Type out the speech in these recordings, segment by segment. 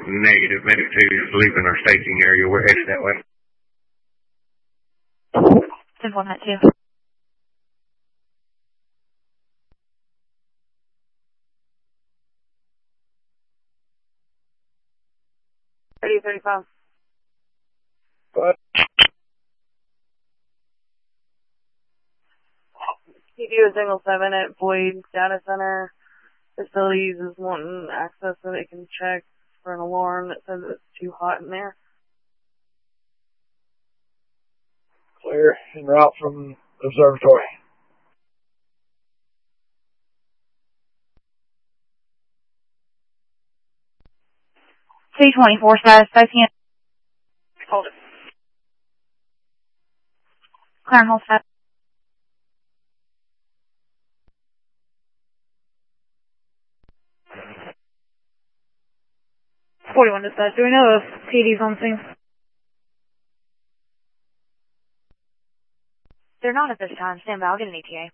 Negative. Medic 2 is leaving our staging area. We're headed that way. 10-4, Met 2. Radio 35. What? TD is Single 7 at Boyd Data Center. Facilities is wanting access so they can check for an alarm that says it's too hot in there. Clear. En route from observatory. C-24 status, Sophia. Hold it. Clear and hold status. 41 dispatch. Do we know if TD's on scene? They're not at this time. Stand by. I'll get an ETA.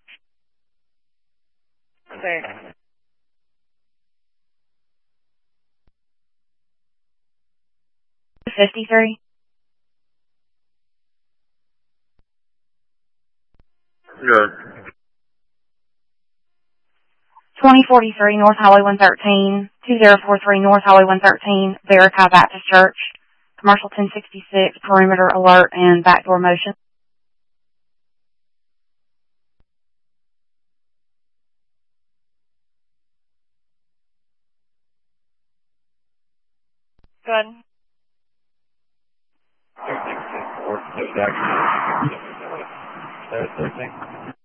Fair. 53. Good. 2043 North Highway 113, 2043 North Highway 113, Verica Baptist Church, Commercial 1066, perimeter alert and backdoor motion. Good. 13.